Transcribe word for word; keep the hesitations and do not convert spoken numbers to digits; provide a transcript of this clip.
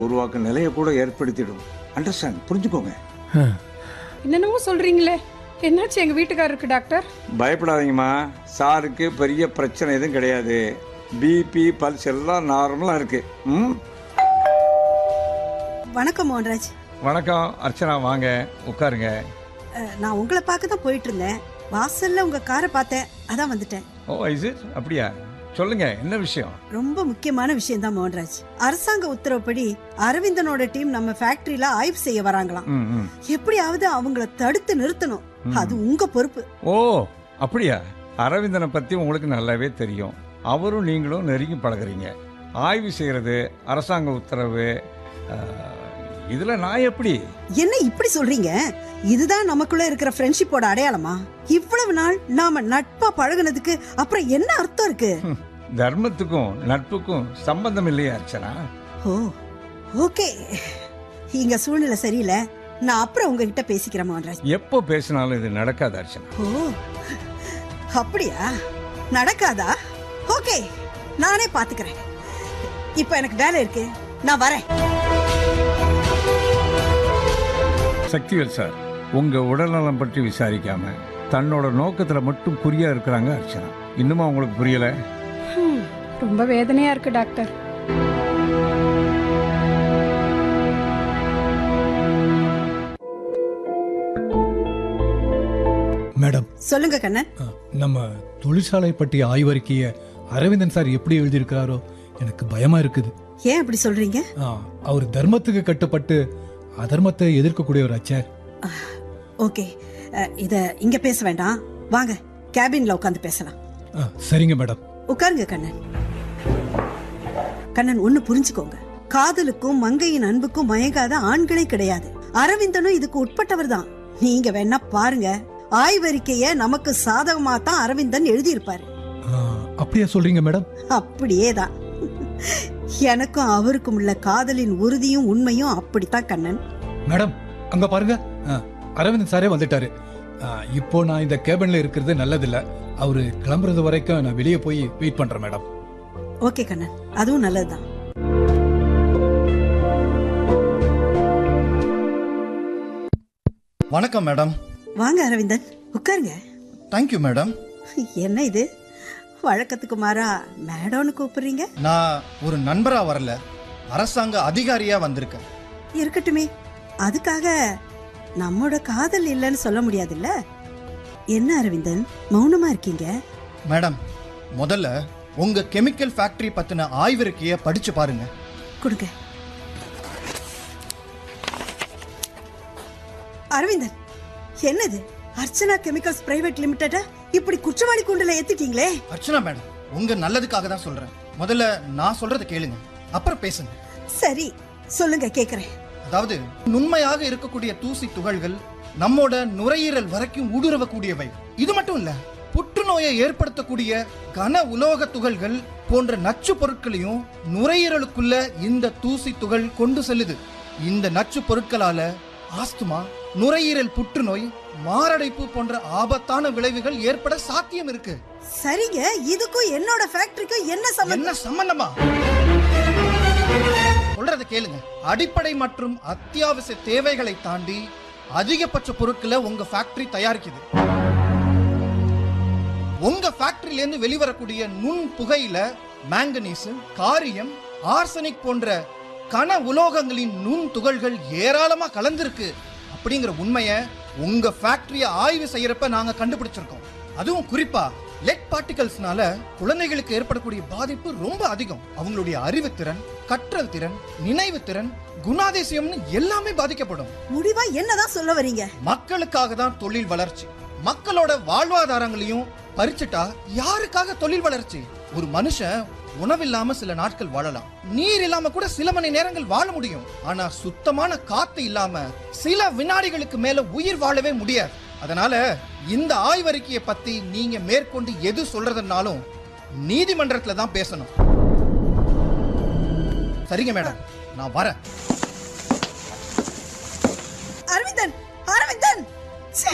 உருவாக்கும் நிலையை கூட ஏற்படுத்திடும். அண்டர்ஸ்டாண்ட், புரிஞ்சுக்கோங்க. என்னென்னமோ சொல்றீங்களே, என்னாச்சு எங்க வீட்டுக்காரருக்கு டாக்டர்? பயப்படாதீங்கம்மா, சாருக்கு பெரிய பிரச்சனை எதுவும் கிடையாது. பிபி பல்ஸ் எல்லாம் நார்மலா இருக்கு. ம் வணக்கம் மோகன்ராஜ். வணக்கம் அர்ச்சனா, வாங்க உட்காருங்க. அஹ், நான் உங்களை பார்க்க தான் போயிட்டு இருந்தேன். வாசல்ல உங்க காரை பார்த்தேன், அதான் வந்துட்டேன். ஓ இஸ் இட்? அப்படியா? சொல்லுங்க, என்ன விஷயம்? ரொம்ப முக்கியமான விஷயம் தான் மோகன்ராஜ். அரசாங்க உத்தரவுப்படி அரவிந்தனோட டீம் நம்ம ஃபேக்டரியில ஆய்வு செய்ய வராங்களாம். ம், ம். எப்படியாவது அவங்கள தடுத்து நிறுத்தணும். அது உங்க பொறுப்பு. ஓ அப்படியா? அரவிந்தனை பத்தி உங்களுக்கு நல்லாவே தெரியும். அவரும் நீங்களும் நெருங்கி பழகுறீங்க. ஆய்வு செய்யறது அரசாங்க உத்தரவு. அஹ், இதுல நான் எப்படி? என்ன இப்படி சொல்றீங்க? இதுதான் நமக்குள்ள இருக்கிற ஃப்ரெண்ட்ஷிப்போட அடையாளமா? இவ்வளவு நாள் நாம நட்பா பழகுனதுக்கு அப்புறம் என்ன அர்த்தம் இருக்கு? ம், தர்மத்துக்கும் நட்புக்கும் சம்பந்தம் இல்லையா அர்ச்சனா? ஓ ஓகே, இங்க சூழ்நிலை சரியில்லை. நான் அப்புறம் உங்ககிட்ட பேசிக்கிறேன் மோகன்ராஜ். எப்போ பேசினாலும் இது நடக்காது அர்ச்சனா. ஓ அப்படியா? நடக்காதா? ஓகே, நானே பாத்துக்கிறேன். இப்ப எனக்கு வேலை இருக்கு, நான் வரேன். சக்திவேல் சார், உங்க உடல்நலம் பற்றி விசாரிக்காம தன்னோட நோக்கத்துல மட்டும் குறியா இருக்கிறாங்க அர்ச்சனா. இன்னுமா உங்களுக்கு புரியல? ஹம், ரொம்ப வேதனையா இருக்கு டாக்டர். மேடம், சொல்லுங்க கண்ணன். நம்ம தொழிற்சாலை பற்றிய ஆய்வறிக்கைய அரவிந்தன் சார் எப்படி எழுதியிருக்கிறாரோ எனக்கு பயமா இருக்குது. ஏன் அப்படி சொல்றீங்க? ஆ, அவர் தர்மத்துக்கு கட்டுப்பட்டு அதர்மத்தை எதிர்க்கக்கூடியவர் ஆச்சே. ஓகே, அஹ், இத இங்க பேச வேண்டாம். வாங்க கேபின்ல உட்காந்து பேசலாம். ஆ, சரிங்க மேடம். உட்காருங்க கண்ணன். கண்ணன், ஒண்ணு புரிஞ்சுக்கோங்க. காதலுக்கும் மங்கையின் அன்புக்கும் மயங்காத ஆண்களே கிடையாது. அரவிந்தனும் இதுக்கு உட்பட்டவர் தான். நீங்க வேணா பாருங்க, ஆய்வறிக்கைய நமக்கு சாதகமா தான் அரவிந்தன் எழுதியிருப்பாரு. ஆ, அப்படியா சொல்றீங்க மேடம்? அப்படியேதான். எனக்கும் அவருக்கும் உள்ள காதலின் உறுதியும் உண்மையும் அப்படித்தான் கண்ணன். மேடம், அங்க பாருங்க, ஆ, அரவிந்தன் சாரே வந்துட்டாரு. ஆ, இப்போ நான் இந்த கேபின்ல இருக்கிறது நல்லதில்ல. அவரு கிளம்புறது வரைக்கும் நான் வெளியே போய் வெயிட் பண்றேன் மேடம். ஓகே கண்ணன், அதுவும் நல்லதுதான். வணக்கம் மேடம். வாங்க அரவிந்தன், உட்காருங்க. Thank you madam. என்ன இது, வழக்கத்துக்கு மாறா மேடம்னு கூப்பிடுறீங்க? நான் ஒரு நண்பரா வரல, அரசாங்க அதிகாரியா வந்திருக்கேன். இருக்கட்டுமே, அதுக்காக நம்மோட காதல் இல்லைன்னு சொல்ல முடியாதுல்ல. என்ன அரவிந்தன் மௌனமா இருக்கீங்க? மேடம், முதல்ல உங்க கெமிக்கல் ஃபேக்டரி பத்தின ஆய்வறிக்கைய படிச்சு பாருங்க. கொடுங்க. அரவிந்தன், என்னது அர்ச்சனா கெமிக்கல்ஸ் பிரைவேட் லிமிடெட் இப்படி குற்றவாளி கூண்டுல ஏத்திட்டீங்களே? அர்ச்சனா மேடம், உங்க நல்லதுக்காக தான் சொல்றேன். முதல்ல நான் சொல்றதை கேளுங்க, அப்புறம் பேசுங்க. சரி சொல்லுங்க, கேக்குறேன். அதாவது, நுண்மையாக இருக்கக்கூடிய தூசி துகள்கள் நம்மோட நுரையீரல் வரைக்கும் ஊடுருவக்கூடியவை. இது மட்டும் இல்ல, புற்றுநோயை ஏற்படுத்தக்கூடிய கன உலோக துகள்கள் போன்ற நச்சு பொருட்களையும் நுரையீரலுக்குள்ள இந்த தூசி துகள் கொண்டு செல்லுது. இந்த நச்சு பொருட்களால ஆஸ்துமா, நுரையீரல் புற்றுநோய், மாரடைப்பு போன்ற ஆபத்தான விளைவுகள் ஏற்பட சாத்தியம் இருக்கு. சரிங்க, இதுக்கும் என்னோட ஃபேக்டரிக்கும் என்ன சம்பந்தம்? என்ன சம்பந்தமா? சொல்றத கேளுங்க. அடிப்படை மற்றும் அத்தியாவசிய தேவைகளை தாண்டி அதிகபட்ச பொருட்களை உங்க ஃபேக்டரி தயாரிக்குது. உங்க ஃபேக்டரியில இருந்து வெளிவரக்கூடிய நுண் புகையில மாங்கனீஸ், காரியம், ஆர்சனிக் போன்ற கன உலோகங்களின் நுண் துகள்கள் ஏராளமா கலந்திருக்கு அப்படிங்கிற உண்மையை உங்க ஃபேக்டரியை ஆய்வு செய்யறப்ப நாங்க கண்டுபிடிச்சிருக்கோம். அதுவும் குறிப்பா லெட் பார்ட்டிகல்ஸ்னால குழந்தைகளுக்கு ஏற்படக்கூடிய பாதிப்பு ரொம்ப அதிகம். அவங்களுடைய அறிவுத்திறன், கற்றல் திறன், நினைவு திறன், குணாதிசயம்னு எல்லாமே பாதிக்கப்படும். முடிவா என்னதான் சொல்ல வரீங்க? மக்களுக்காக தான் தொழில் வளர்ச்சி. மக்களோட வாழ்வாதாரங்களையும் பறிச்சுட்டா யாருக்காக தொழில் வளர்ச்சி? ஒரு மனுஷன் உணவில்லாம சில நாட்கள் வாழலாம், நீர் இல்லாம கூட சில மணி நேரங்கள் வாழ முடியும். ஆனா சுத்தமான காத்து இல்லாம சில வினாடிகளுக்கு மேல உயிர் வாழவே முடியாது. அதனால இந்த ஆய்வறிக்கையை பத்தி நீங்க மேற்கொண்டு எது சொல்றதுனாலும் நீதிமன்றத்துல தான் பேசணும். சரிங்க மேடம், நான் வரேன். அரவிந்தன், அரவிந்தன்